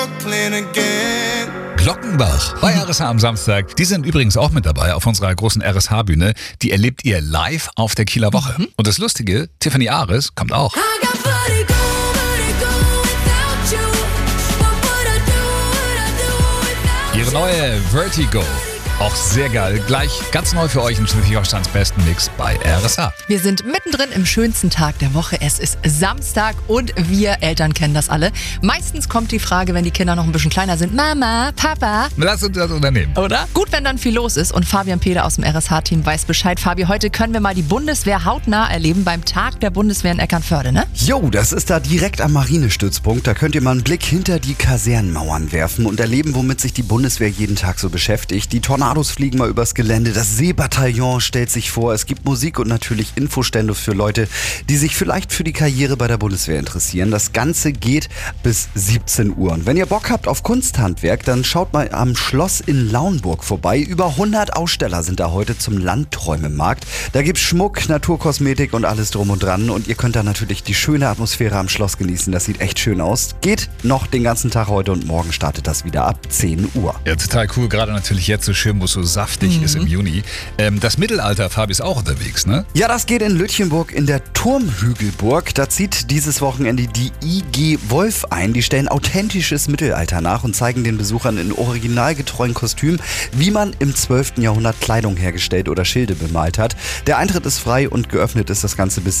Brooklyn again. Glockenbach bei RSH am Samstag. Die sind übrigens auch mit dabei auf unserer großen RSH-Bühne. Die erlebt ihr live auf der Kieler Woche. Und das Lustige, Tiffany Ares kommt auch. Ihre neue Vertigo. Auch sehr geil. Gleich ganz neu für euch im Schleswig-Holsteins besten Mix bei RSH. Wir sind mittendrin im schönsten Tag der Woche. Es ist Samstag und wir Eltern kennen das alle. Meistens kommt die Frage, wenn die Kinder noch ein bisschen kleiner sind: Mama, Papa. Lass uns das unternehmen. Oder? Gut, wenn dann viel los ist und Fabian Peder aus dem RSH-Team weiß Bescheid. Fabi, heute können wir mal die Bundeswehr hautnah erleben beim Tag der Bundeswehr in Eckernförde, ne? Jo, das ist da direkt am Marinestützpunkt. Da könnt ihr mal einen Blick hinter die Kasernenmauern werfen und erleben, womit sich die Bundeswehr jeden Tag so beschäftigt. Die Tornados fliegen mal übers Gelände, das Seebataillon stellt sich vor, es gibt Musik und natürlich Infostände für Leute, die sich vielleicht für die Karriere bei der Bundeswehr interessieren. Das Ganze geht bis 17 Uhr. Und wenn ihr Bock habt auf Kunsthandwerk, dann schaut mal am Schloss in Lauenburg vorbei. Über 100 Aussteller sind da heute zum Landträumemarkt. Da gibt's Schmuck, Naturkosmetik und alles drum und dran. Und ihr könnt da natürlich die schöne Atmosphäre am Schloss genießen. Das sieht echt schön aus. Geht noch den ganzen Tag heute und morgen startet das wieder ab 10 Uhr. Ja, total cool. Gerade natürlich jetzt so schön, wo es so saftig ist im Juni. Das Mittelalter, Fabi, ist auch unterwegs, ne? Ja, das geht in Lütchenburg in der Turmhügelburg. Da zieht dieses Wochenende die IG Wolf ein. Die stellen authentisches Mittelalter nach und zeigen den Besuchern in originalgetreuen Kostümen, wie man im 12. Jahrhundert Kleidung hergestellt oder Schilde bemalt hat. Der Eintritt ist frei und geöffnet ist das Ganze bis